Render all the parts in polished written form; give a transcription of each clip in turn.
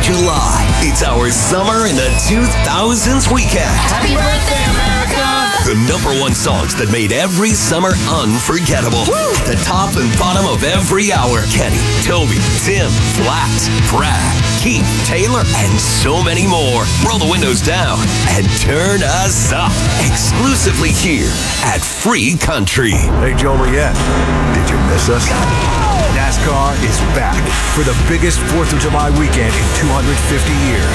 July. It's our Summer in the 2000s weekend. Happy birthday, America! The #1 songs that made every summer unforgettable. Woo! The top and bottom of every hour. Kenny, Toby, Tim, Flax, Brad, Keith, Taylor, and so many more. Roll the windows down and turn us up. Exclusively here at Free Country. Hey, Joliet, did you miss us? NASCAR is back for the biggest 4th of July weekend in 250 years.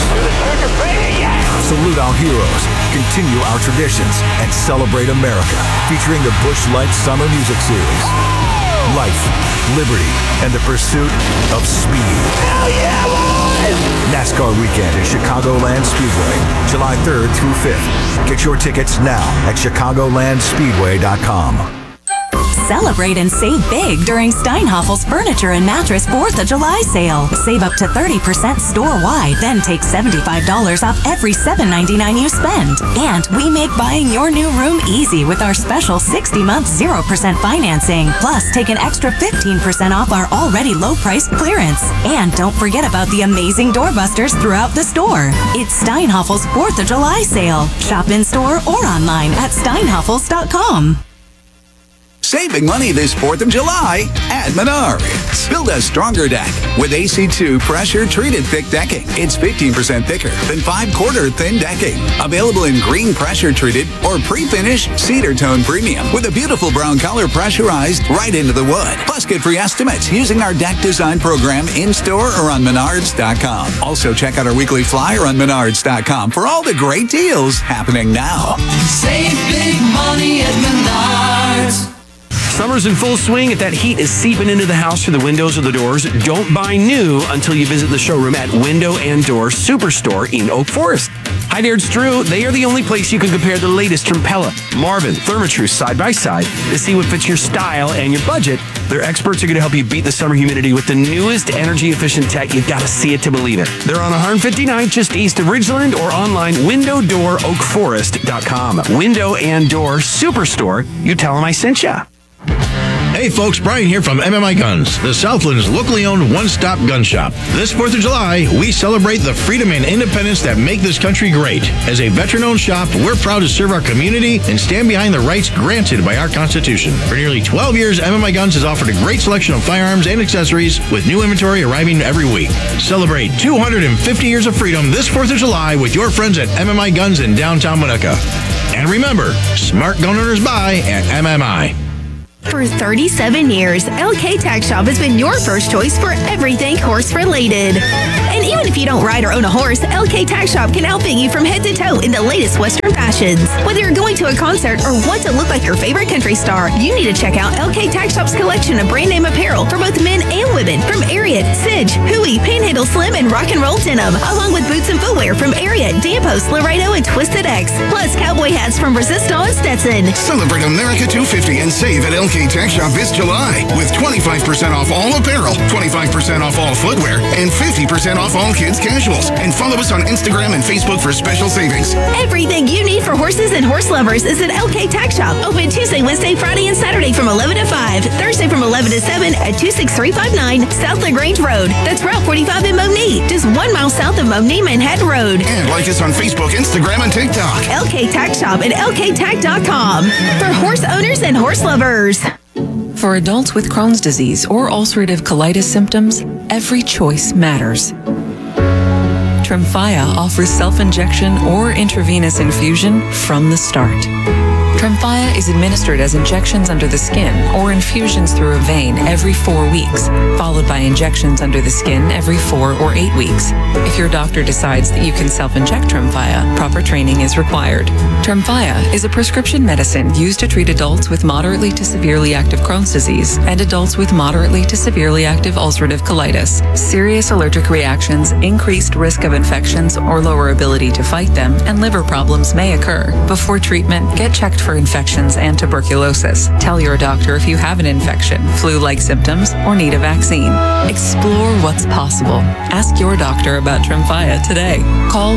Salute our heroes, continue our traditions, and celebrate America, featuring the Busch Lights Summer Music Series. Life, liberty, and the pursuit of speed. Hell yeah, boys! NASCAR weekend at Chicagoland Speedway, July 3rd through 5th. Get your tickets now at chicagolandspeedway.com. Celebrate and save big during Steinhaffel's Furniture and Mattress 4th of July sale. Save up to 30% store-wide, then take $75 off every $7.99 you spend. And we make buying your new room easy with our special 60-month 0% financing. Plus, take an extra 15% off our already low-priced clearance. And don't forget about the amazing doorbusters throughout the store. It's Steinhaffel's 4th of July sale. Shop in-store or online at steinhaffels.com. Saving money this 4th of July at Menards. Build a stronger deck with AC2 pressure-treated thick decking. It's 15% thicker than 5/4 thin decking. Available in green pressure-treated or pre-finished cedar tone premium with a beautiful brown color pressurized right into the wood. Plus, get free estimates using our deck design program in-store or on Menards.com. Also, check out our weekly flyer on Menards.com for all the great deals happening now. Save big money at Menards. Summer's in full swing. If that heat is seeping into the house through the windows or the doors, don't buy new until you visit the showroom at Window and Door Superstore in Oak Forest. Hi there, it's Drew. They are the only place you can compare the latest Trempella, Marvin, Therma-Tru side by side to see what fits your style and your budget. Their experts are going to help you beat the summer humidity with the newest energy-efficient tech. You've got to see it to believe it. They're on 159th, just east of Ridgeland, or online, windowdooroakforest.com. Window and Door Superstore. You tell them I sent ya. Hey folks, Brian here from MMI Guns, the Southland's locally owned one-stop gun shop. This 4th of July, we celebrate the freedom and independence that make this country great. As a veteran-owned shop, we're proud to serve our community and stand behind the rights granted by our Constitution. For nearly 12 years, MMI Guns has offered a great selection of firearms and accessories with new inventory arriving every week. Celebrate 250 years of freedom this 4th of July with your friends at MMI Guns in downtown Winnetka. And remember, smart gun owners buy at MMI. For 37 years, LK Tack Shop has been your first choice for everything horse-related. And even if you don't ride or own a horse, LK Tack Shop can outfit you from head to toe in the latest Western fashions. Whether you're going to a concert or want to look like your favorite country star, you need to check out LK Tack Shop's collection of brand name apparel for both men and women from Ariat, Sidge, Huey, Panhandle Slim, and Rock and Roll Denim, along with boots and footwear from Ariat, Dampos, Laredo, and Twisted X, plus cowboy hats from Resistol and Stetson. Celebrate America 250 and save at LK Tack Shop this July with 25% off all apparel, 25% off all footwear, and 50% off all kids' casuals. And follow us on Instagram and Facebook for special savings. Everything you need for horses and horse lovers is at LK Tack Shop. Open Tuesday, Wednesday, Friday, and Saturday from 11 to 5. Thursday from 11 to 7 at 26359 South LaGrange Road. That's Route 45 in Momney, just 1 mile south of Momney Manhattan Road. And like us on Facebook, Instagram, and TikTok. LK Tack Shop at lktack.com for horse owners and horse lovers. For adults with Crohn's disease or ulcerative colitis symptoms, every choice matters. Tremfya offers self-injection or intravenous infusion from the start. Tremfya is administered as injections under the skin or infusions through a vein every 4 weeks, followed by injections under the skin every 4 or 8 weeks. If your doctor decides that you can self-inject Tremfya, proper training is required. Tremfya is a prescription medicine used to treat adults with moderately to severely active Crohn's disease and adults with moderately to severely active ulcerative colitis. Serious allergic reactions, increased risk of infections or lower ability to fight them, and liver problems may occur. Before treatment, get checked for infections and tuberculosis. Tell your doctor if you have an infection, flu-like symptoms, or need a vaccine. Explore what's possible. Ask your doctor about Tremfya today. Call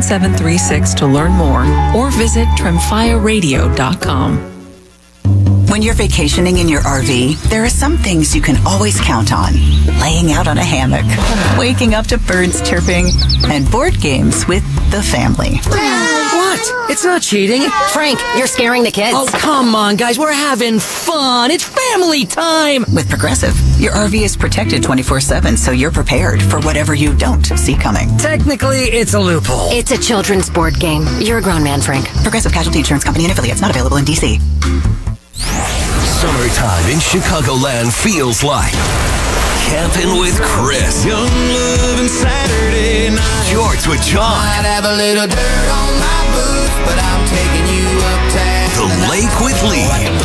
1-800-526-7736 to learn more or visit tremfyaradio.com. When you're vacationing in your RV, there are some things you can always count on. Laying out on a hammock, waking up to birds chirping, and board games with the family. What? It's not cheating. Frank, you're scaring the kids. Oh, come on, guys. We're having fun. It's family time. With Progressive, your RV is protected 24/7, so you're prepared for whatever you don't see coming. Technically, it's a loophole. It's a children's board game. You're a grown man, Frank. Progressive Casualty Insurance Company and affiliates, not available in D.C. Summertime in Chicagoland feels like camping with Chris. Young love and Saturday night. Shorts with John. Might have a little dirt on my boots, but I'm taking you uptown. The Lake with Lee.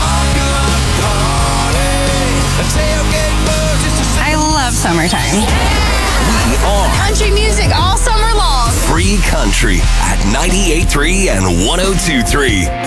I love summertime. We are Country music all summer long. Free Country at 98.3 and 102.3.